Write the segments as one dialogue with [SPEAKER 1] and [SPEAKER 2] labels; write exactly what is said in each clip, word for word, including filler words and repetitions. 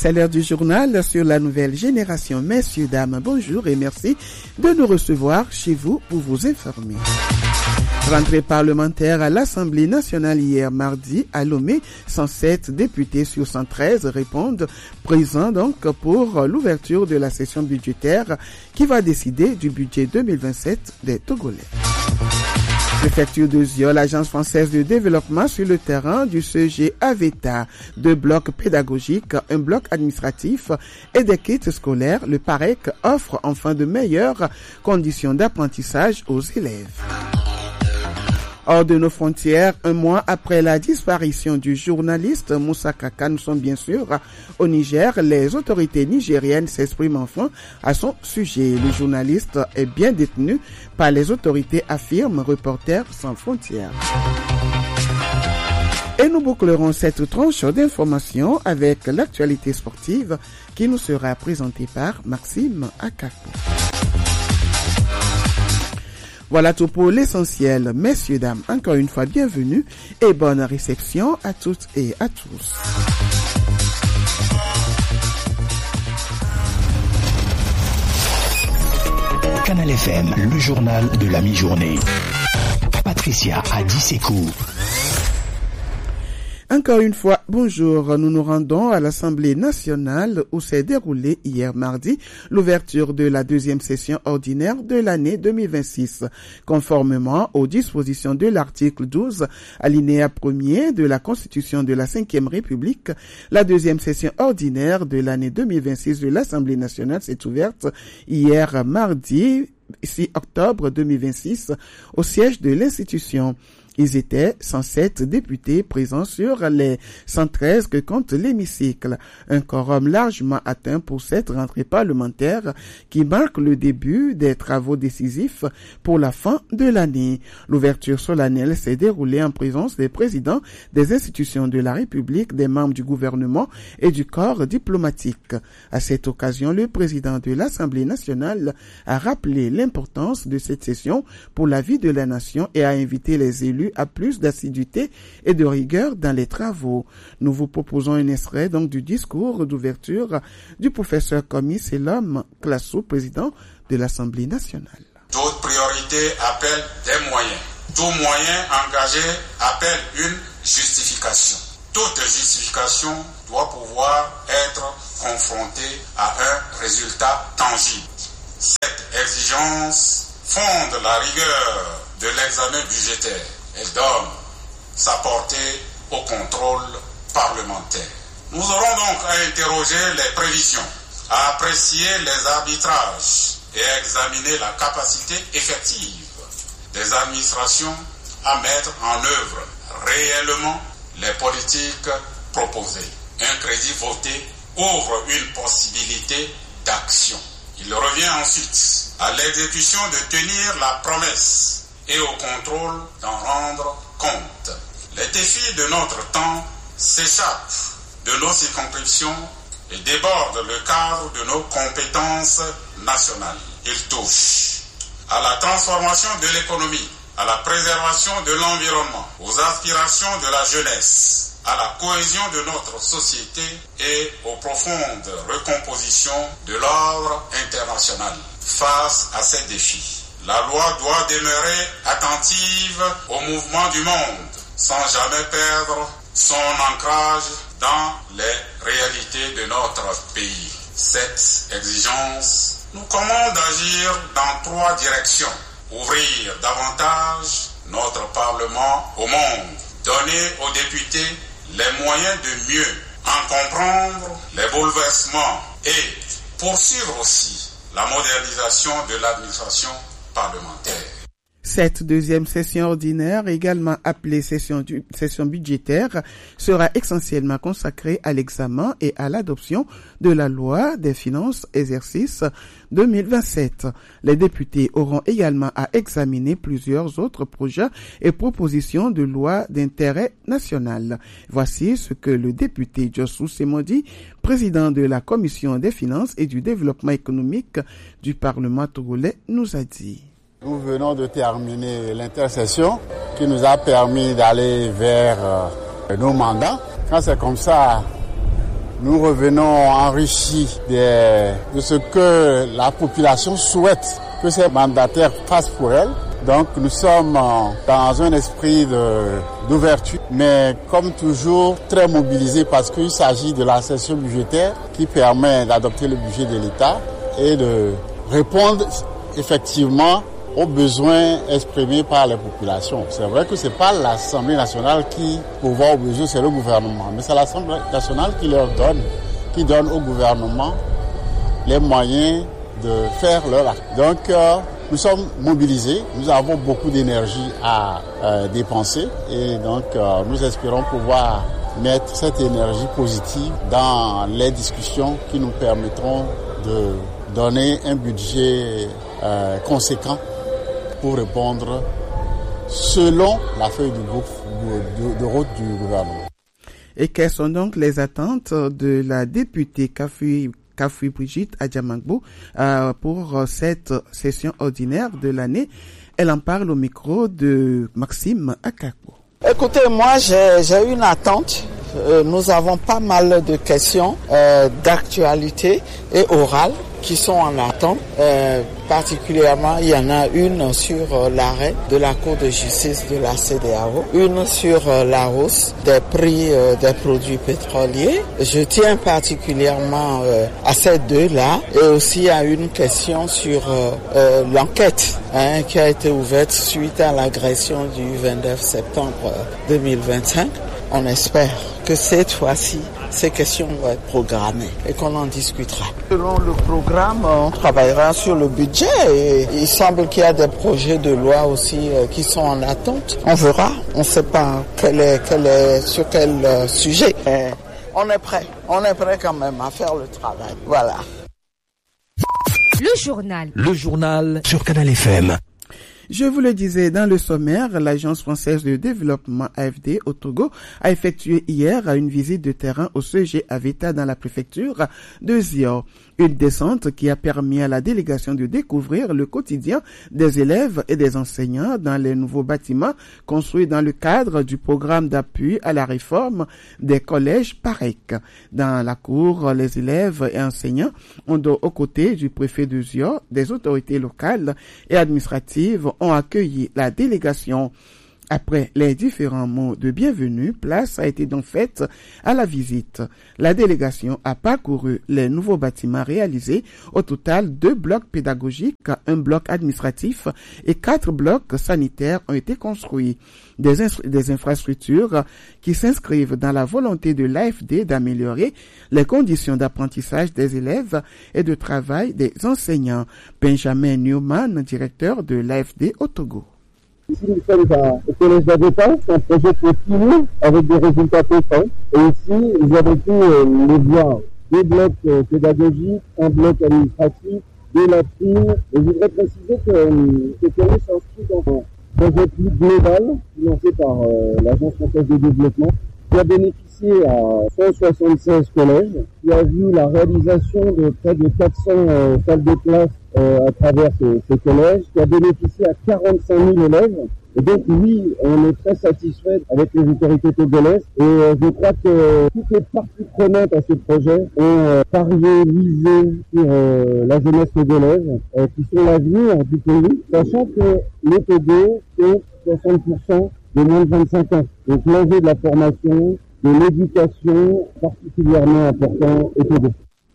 [SPEAKER 1] C'est l'heure du journal sur la nouvelle génération. Messieurs, dames, bonjour et merci de nous recevoir chez vous pour vous informer. Rentrée parlementaire à l'Assemblée nationale hier mardi à Lomé, cent sept députés sur cent treize répondent présents donc pour l'ouverture de la session budgétaire qui va décider du budget deux mille vingt-sept des Togolais. Préfecture de Zio, l'Agence française de développement sur le terrain du C E G Aveta, deux blocs pédagogiques, un bloc administratif et des kits scolaires, le PAREC offre enfin de meilleures conditions d'apprentissage aux élèves. Hors de nos frontières, un mois après la disparition du journaliste Moussa Kaka, nous sommes bien sûr au Niger. Les autorités nigériennes s'expriment enfin à son sujet. Le journaliste est bien détenu par les autorités, affirme Reporters sans frontières. Et nous bouclerons cette tranche d'information avec l'actualité sportive qui nous sera présentée par Maxime Akapo. Voilà tout pour l'essentiel. Messieurs, dames, encore une fois, bienvenue et bonne réception à toutes et à tous.
[SPEAKER 2] Canal F M, le journal de la mi-journée. Patricia Adissekou.
[SPEAKER 1] Encore une fois, bonjour. Nous nous rendons à l'Assemblée nationale où s'est déroulée hier mardi l'ouverture de la deuxième session ordinaire de l'année deux mille vingt-six. Conformément aux dispositions de l'article douze, alinéa premier de la Constitution de la cinquième République, la deuxième session ordinaire de l'année deux mille vingt-six de l'Assemblée nationale s'est ouverte hier mardi, six octobre deux mille vingt-six, au siège de l'institution. Ils étaient cent sept députés présents sur les cent treize que compte l'hémicycle. Un quorum largement atteint pour cette rentrée parlementaire qui marque le début des travaux décisifs pour la fin de l'année. L'ouverture solennelle s'est déroulée en présence des présidents des institutions de la République, des membres du gouvernement et du corps diplomatique. À cette occasion, le président de l'Assemblée nationale a rappelé l'importance de cette session pour la vie de la nation et a invité les élus à plus d'assiduité et de rigueur dans les travaux. Nous vous proposons un extrait donc du discours d'ouverture du professeur Komi Selam Klassou, président de l'Assemblée nationale.
[SPEAKER 3] Toute priorité appelle des moyens. Tout moyen engagé appelle une justification. Toute justification doit pouvoir être confrontée à un résultat tangible. Cette exigence fonde la rigueur de l'examen budgétaire. Elle donne sa portée au contrôle parlementaire. Nous aurons donc à interroger les prévisions, à apprécier les arbitrages et à examiner la capacité effective des administrations à mettre en œuvre réellement les politiques proposées. Un crédit voté ouvre une possibilité d'action. Il revient ensuite à l'exécution de tenir la promesse et au contrôle d'en rendre compte. Les défis de notre temps s'échappent de nos circonscriptions et débordent le cadre de nos compétences nationales. Ils touchent à la transformation de l'économie, à la préservation de l'environnement, aux aspirations de la jeunesse, à la cohésion de notre société et aux profondes recompositions de l'ordre international. Face à ces défis, la loi doit demeurer attentive au mouvement du monde, sans jamais perdre son ancrage dans les réalités de notre pays. Cette exigence nous commande d'agir dans trois directions. Ouvrir davantage notre Parlement au monde, donner aux députés les moyens de mieux en comprendre les bouleversements et poursuivre aussi la modernisation de l'administration parlementaire.
[SPEAKER 1] Cette deuxième session ordinaire, également appelée session, du, session budgétaire, sera essentiellement consacrée à l'examen et à l'adoption de la loi des finances exercice deux mille vingt-sept. Les députés auront également à examiner plusieurs autres projets et propositions de loi d'intérêt national. Voici ce que le député Jossou Semodi, président de la Commission des finances et du développement économique du Parlement togolais, nous a dit.
[SPEAKER 4] Nous venons de terminer l'intersession qui nous a permis d'aller vers euh, nos mandats. Quand c'est comme ça, nous revenons enrichis de, de ce que la population souhaite que ces mandataires fassent pour elle. Donc nous sommes dans un esprit de, d'ouverture, mais comme toujours très mobilisés parce qu'il s'agit de la session budgétaire qui permet d'adopter le budget de l'État et de répondre effectivement aux besoins exprimés par les populations. C'est vrai que c'est pas l'Assemblée nationale qui pourvoit aux besoins, c'est le gouvernement, mais c'est l'Assemblée nationale qui leur donne, qui donne au gouvernement les moyens de faire leur acte. Donc euh, nous sommes mobilisés, nous avons beaucoup d'énergie à euh, dépenser et donc euh, nous espérons pouvoir mettre cette énergie positive dans les discussions qui nous permettront de donner un budget euh, conséquent pour répondre selon la feuille de, de, de route du gouvernement.
[SPEAKER 1] Et quelles sont donc les attentes de la députée Kafui Kafui Brigitte Adjamangbo euh, pour cette session ordinaire de l'année? Elle en parle au micro de Maxime Akako.
[SPEAKER 5] Écoutez, moi j'ai, j'ai une attente. Euh, nous avons pas mal de questions euh, d'actualité et orales qui sont en attente. Euh, particulièrement, il y en a une sur euh, l'arrêt de la Cour de justice de la C D A O, une sur euh, la hausse des prix euh, des produits pétroliers. Je tiens particulièrement euh, à ces deux-là et aussi à une question sur euh, euh, l'enquête hein, qui a été ouverte suite à l'agression du vingt-neuf septembre deux mille vingt-cinq. On espère que cette fois-ci, ces questions vont être programmées et qu'on en discutera. Selon le programme, on travaillera sur le budget et il semble qu'il y a des projets de loi aussi qui sont en attente. On verra, on ne sait pas quel est, quel est, sur quel sujet. Et on est prêt, on est prêt quand même à faire le travail. Voilà.
[SPEAKER 6] Le journal.
[SPEAKER 2] Le journal sur Canal F M.
[SPEAKER 1] Je vous le disais dans le sommaire, l'Agence française de développement A F D au Togo a effectué hier une visite de terrain au C E G Aveta dans la préfecture de Zior. Une descente qui a permis à la délégation de découvrir le quotidien des élèves et des enseignants dans les nouveaux bâtiments construits dans le cadre du programme d'appui à la réforme des collèges PAREC. Dans la cour, les élèves et enseignants ont, aux côtés du préfet de Zior, des autorités locales et administratives, ont accueilli la délégation. Après les différents mots de bienvenue, place a été donc faite à la visite. La délégation a parcouru les nouveaux bâtiments réalisés. Au total, deux blocs pédagogiques, un bloc administratif et quatre blocs sanitaires ont été construits. Des, instru- des infrastructures qui s'inscrivent dans la volonté de l'A F D d'améliorer les conditions d'apprentissage des élèves et de travail des enseignants. Benjamin Newman, directeur de l'A F D au Togo.
[SPEAKER 7] Ici, nous sommes au collège d'Aveta, c'est un projet qui est fini avec des résultats concrets. Et ici, vous avez pu euh, les voir, deux blocs euh, pédagogiques, un bloc administratif, deux latrines. Et je voudrais préciser que euh, ce collège s'inscrit dans un projet plus global, financé par euh, l'Agence française de développement, qui a bénéficié à cent soixante-seize collèges, qui a vu la réalisation de près de quatre cents euh, salles de classe euh, à travers ces, ces collèges, qui a bénéficié à quarante-cinq mille élèves. Et donc oui, on est très satisfait avec les autorités togolaises et euh, je crois que toutes les parties prenantes à ce projet ont euh, parié, misé sur euh, la jeunesse togolaise, euh, qui sont l'avenir du pays, sachant que le Togo c'est soixante pour cent de moins de vingt-cinq ans. Donc l'enjeu de la formation, de l'éducation, particulièrement important au Togo.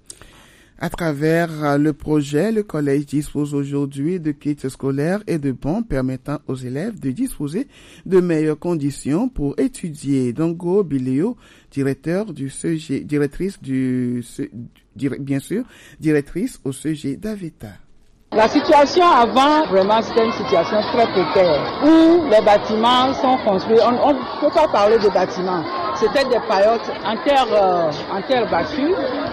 [SPEAKER 1] À travers le projet, le collège dispose aujourd'hui de kits scolaires et de bons permettant aux élèves de disposer de meilleures conditions pour étudier. Dongo Bileo, directeur du C E G, directrice du, bien sûr, directrice au C E G d'Aveta.
[SPEAKER 8] La situation avant, vraiment, c'était une situation très précaire, où les bâtiments sont construits. On ne peut pas parler de bâtiments. C'était des paillotes en terre, euh, en terre battue.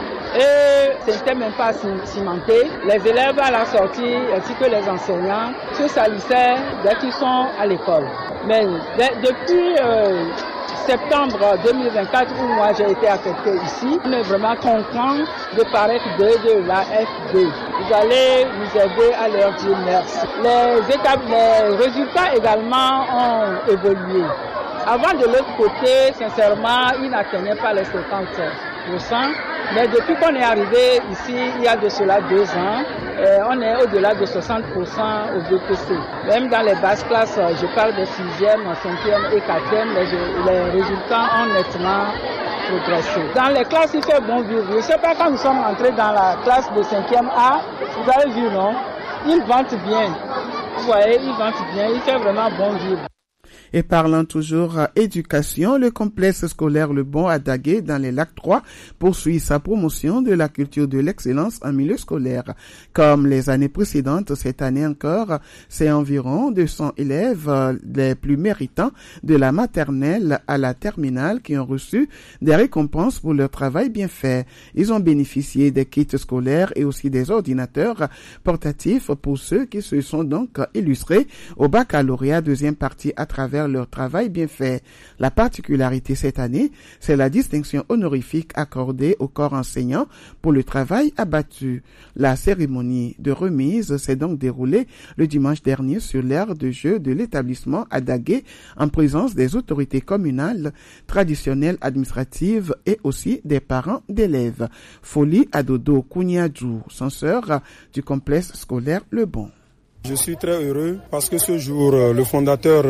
[SPEAKER 8] Et ce n'était même pas cimenté. Les élèves à la sortie, ainsi que les enseignants, se salissaient dès qu'ils sont à l'école. Mais de, depuis euh, septembre deux mille vingt-quatre, où moi j'ai été affecté ici, on est vraiment content de paraître de, de la F D. Vous allez nous aider à leur dire merci. Les, étapes, les résultats également ont évolué. Avant, de l'autre côté, sincèrement, ils n'atteignaient pas les cinquante pour cent. Mais depuis qu'on est arrivé ici, il y a de cela deux ans, euh, on est au-delà de soixante pour cent au B P C. Même dans les basses classes, je parle de sixième, cinquième et quatrième, les, les résultats ont nettement progressé. Dans les classes, il fait bon vivre. Je ne sais pas, quand nous sommes entrés dans la classe de cinquième A, vous avez vu, non? Ils vantent bien. Vous voyez, ils vantent bien, il fait vraiment bon vivre.
[SPEAKER 1] Et parlant toujours à éducation, le complexe scolaire Le Bon à Daguet, dans les Lacs trois, poursuit sa promotion de la culture de l'excellence en milieu scolaire. Comme les années précédentes, cette année encore, c'est environ deux cents élèves les plus méritants de la maternelle à la terminale qui ont reçu des récompenses pour leur travail bien fait. Ils ont bénéficié des kits scolaires et aussi des ordinateurs portatifs pour ceux qui se sont donc illustrés au baccalauréat deuxième partie à travers leur travail bien fait. La particularité cette année, c'est la distinction honorifique accordée au corps enseignant pour le travail abattu. La cérémonie de remise s'est donc déroulée le dimanche dernier sur l'aire de jeu de l'établissement à Daguet en présence des autorités communales, traditionnelles, administratives et aussi des parents d'élèves. Folie Adodo Kouniadjou, censeur du complexe scolaire Le Bon.
[SPEAKER 9] Je suis très heureux parce que ce jour, le fondateur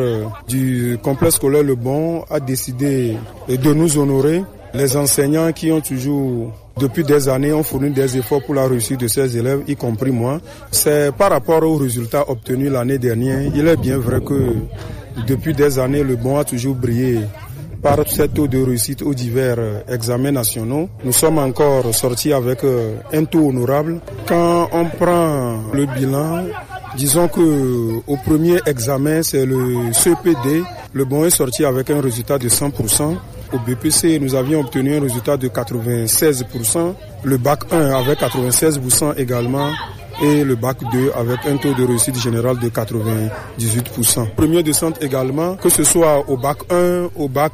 [SPEAKER 9] du complexe scolaire Le Bon a décidé de nous honorer. Les enseignants qui ont toujours, depuis des années, ont fourni des efforts pour la réussite de ces élèves, y compris moi. C'est par rapport aux résultats obtenus l'année dernière. Il est bien vrai que depuis des années, Le Bon a toujours brillé par ce taux de réussite aux divers examens nationaux. Nous sommes encore sortis avec un taux honorable. Quand on prend le bilan, disons que au premier examen, c'est le C P D. Le Bon est sorti avec un résultat de cent pour cent. Au B P C, nous avions obtenu un résultat de quatre-vingt-seize pour cent. Le bac un avec quatre-vingt-seize pour cent également. Et le bac deux avec un taux de réussite générale de quatre-vingt-dix-huit pour cent. Premier descente également, que ce soit au bac un, au bac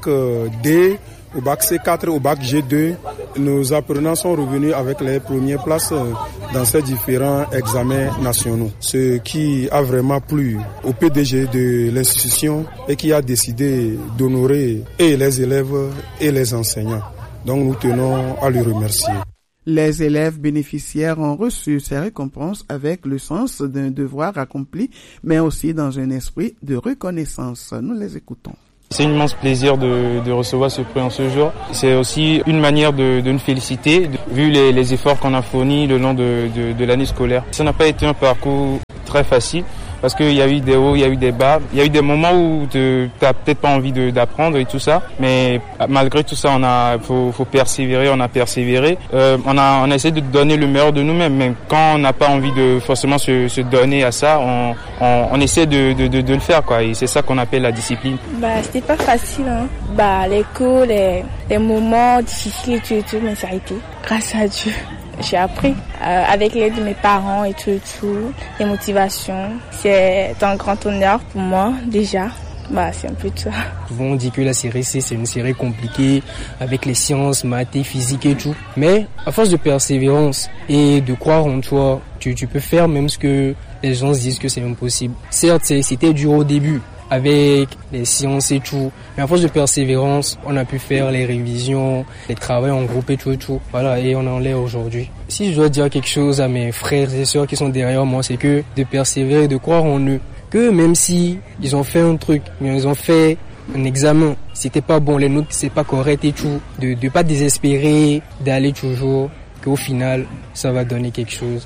[SPEAKER 9] D, au bac C quatre, au bac G deux, nos apprenants sont revenus avec les premières places dans ces différents examens nationaux. Ce qui a vraiment plu au P D G de l'institution et qui a décidé d'honorer et les élèves et les enseignants. Donc nous tenons à le remercier.
[SPEAKER 1] Les élèves bénéficiaires ont reçu ces récompenses avec le sens d'un devoir accompli, mais aussi dans un esprit de reconnaissance. Nous les écoutons.
[SPEAKER 10] C'est un immense plaisir de, de recevoir ce prix en ce jour. C'est aussi une manière de, de nous féliciter, de, vu les, les efforts qu'on a fournis le long de, de, de l'année scolaire. Ça n'a pas été un parcours très facile, parce qu'il y a eu des hauts, il y a eu des bas. Il y a eu des moments où tu n'as peut-être pas envie de, d'apprendre et tout ça, mais malgré tout ça, on a, faut, faut persévérer, on a persévéré. Euh, on a, on a essayé de donner le meilleur de nous-mêmes, même quand on n'a pas envie de forcément se, se donner à ça, on, on, on essaie de, de, de, de le faire, quoi. Et c'est ça qu'on appelle la discipline.
[SPEAKER 11] Bah, c'était pas facile, hein. Bah, les cours, les, les moments difficiles et tout, et tout, mais ça a été. Grâce à Dieu. J'ai appris euh, avec l'aide de mes parents et tout et tout, les motivations. C'est un grand honneur pour moi déjà. Bah, c'est un peu ça.
[SPEAKER 12] Souvent on dit que la série C c'est une série compliquée avec les sciences, maths et physique et tout. Mais à force de persévérance et de croire en toi, tu, tu peux faire même ce que les gens se disent que c'est impossible. Certes, c'était dur au début avec les sciences et tout, mais à force de persévérance, on a pu faire les révisions, les travaux en groupe et tout et tout. Voilà, et on en est aujourd'hui. Si je dois dire quelque chose à mes frères et sœurs qui sont derrière moi, c'est que de persévérer, de croire en eux, que même si ils ont fait un truc, ils ont fait un examen, c'était pas bon, les notes c'est pas correct et tout, de de pas désespérer, d'aller toujours, qu'au final ça va donner quelque chose.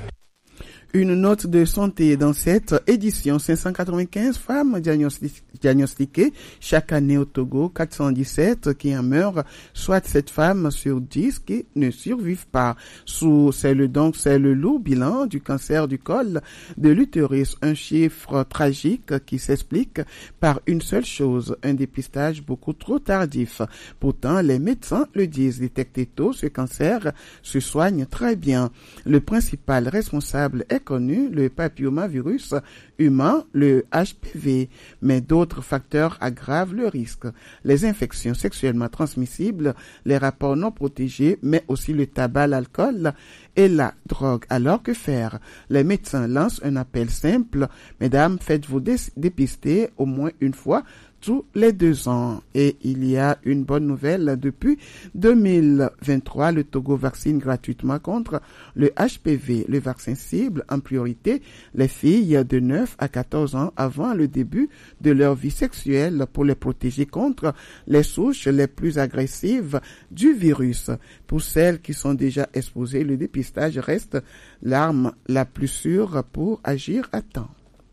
[SPEAKER 1] Une note de santé dans cette édition. cinq cent quatre-vingt-quinze femmes diagnostiquées chaque année au Togo, quatre cent dix-sept qui en meurent, soit sept femmes sur dix qui ne survivent pas. Sous, c'est le, donc, c'est le lourd bilan du cancer du col de l'utérus, un chiffre tragique qui s'explique par une seule chose, un dépistage beaucoup trop tardif. Pourtant, les médecins le disent, détecté tôt, ce cancer se soigne très bien. Le principal responsable est connu, le papillomavirus humain, le H P V, mais d'autres facteurs aggravent le risque. Les infections sexuellement transmissibles, les rapports non protégés, mais aussi le tabac, l'alcool et la drogue. Alors que faire? Les médecins lancent un appel simple. Mesdames, faites-vous dépister au moins une fois tous les deux ans. Et il y a une bonne nouvelle. Depuis deux mille vingt-trois, le Togo vaccine gratuitement contre le H P V. Le vaccin cible en priorité les filles de neuf à quatorze ans avant le début de leur vie sexuelle pour les protéger contre les souches les plus agressives du virus. Pour celles qui sont déjà exposées, le dépistage reste l'arme la plus sûre pour agir à temps.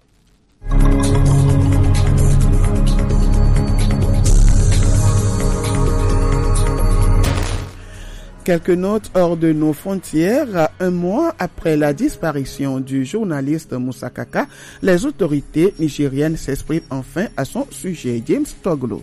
[SPEAKER 1] Quelques notes hors de nos frontières. Un mois après la disparition du journaliste Moussa Kaka, les autorités nigériennes s'expriment enfin à son sujet. James Toglo.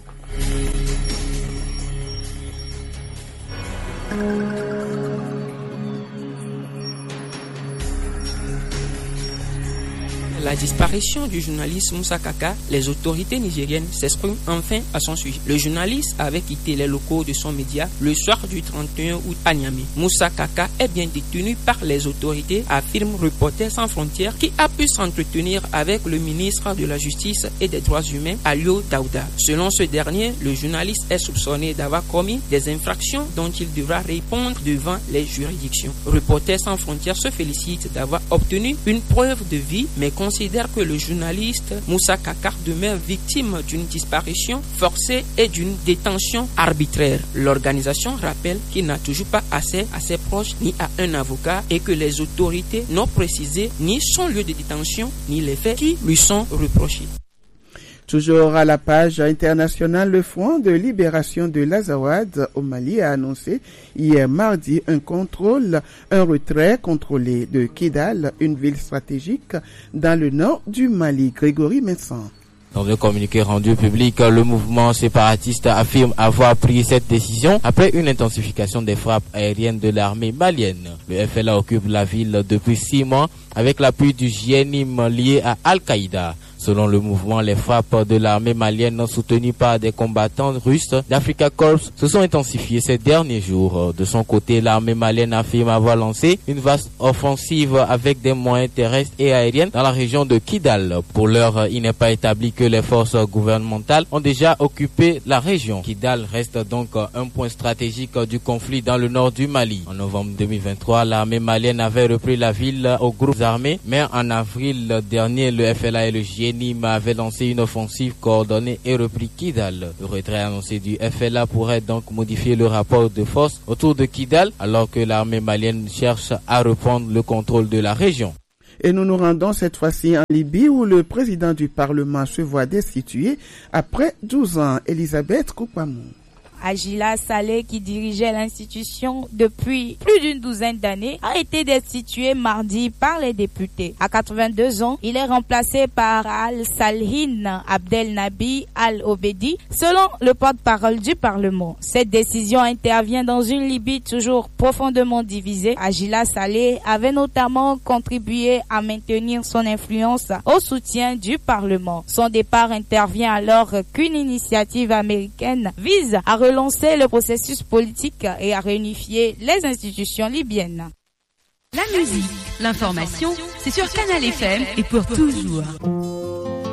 [SPEAKER 13] La disparition du journaliste Moussa Kaka, les autorités nigériennes s'expriment enfin à son sujet. Le journaliste avait quitté les locaux de son média le soir du trente et un août à Niamey. Moussa Kaka est bien détenu par les autorités, affirme Reporters sans frontières, qui a pu s'entretenir avec le ministre de la Justice et des Droits humains, Alio Daouda. Selon ce dernier, le journaliste est soupçonné d'avoir commis des infractions dont il devra répondre devant les juridictions. Reporters sans frontières se félicite d'avoir obtenu une preuve de vie, mais considère que le journaliste Moussa Kaka demeure victime d'une disparition forcée et d'une détention arbitraire. L'organisation rappelle qu'il n'a toujours pas accès à ses proches ni à un avocat et que les autorités n'ont précisé ni son lieu de détention ni les faits qui lui sont reprochés.
[SPEAKER 1] Toujours à la page internationale, le Front de libération de l'Azawad au Mali a annoncé hier mardi un contrôle, un retrait contrôlé de Kidal, une ville stratégique dans le nord du Mali. Grégory Messan.
[SPEAKER 14] Dans un communiqué rendu public, le mouvement séparatiste affirme avoir pris cette décision après une intensification des frappes aériennes de l'armée malienne. Le F L A occupe la ville depuis six mois avec l'appui du J N I M lié à Al-Qaïda. Selon le mouvement, les frappes de l'armée malienne soutenues par des combattants russes d'Africa Corps se sont intensifiées ces derniers jours. De son côté, l'armée malienne affirme avoir lancé une vaste offensive avec des moyens terrestres et aériens dans la région de Kidal. Pour l'heure, il n'est pas établi que les forces gouvernementales ont déjà occupé la région. Kidal reste donc un point stratégique du conflit dans le nord du Mali. En novembre deux mille vingt-trois, l'armée malienne avait repris la ville aux groupes armés, mais en avril dernier, le F L A et le J N I M avait lancé une offensive coordonnée et repris Kidal. Le retrait annoncé du F L A pourrait donc modifier le rapport de force autour de Kidal, alors que l'armée malienne cherche à reprendre le contrôle de la région.
[SPEAKER 1] Et nous nous rendons cette fois-ci en Libye où le président du Parlement se voit destitué après douze ans. Elisabeth Koupamou.
[SPEAKER 15] Agila Saleh, qui dirigeait l'institution depuis plus d'une douzaine d'années, a été destitué mardi par les députés. À quatre-vingt-deux ans, il est remplacé par Al-Salhin Abdel Nabi Al-Obedi, selon le porte-parole du Parlement. Cette décision intervient dans une Libye toujours profondément divisée. Agila Saleh avait notamment contribué à maintenir son influence au soutien du Parlement. Son départ intervient alors qu'une initiative américaine vise à relancer le processus politique et à réunifier les institutions libyennes.
[SPEAKER 6] La musique, l'information, c'est sur Canal F M et pour toujours.